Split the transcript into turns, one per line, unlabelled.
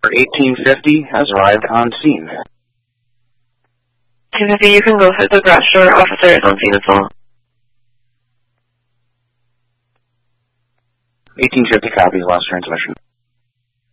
1850 has arrived on scene.
1850, you can go ahead. The garage door officer is on scene as well.
1850 copies, lost transmission.